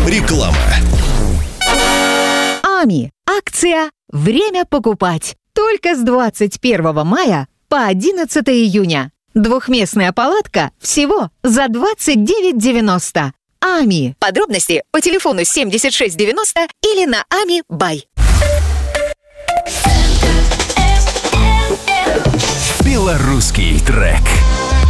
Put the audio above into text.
Реклама. АМИ. Акция «Время покупать». Только с 21 мая по 11 июня. Двухместная палатка всего за 29,90. АМИ. Подробности по телефону 7690 или на АМИ Бай. Белорусский трек.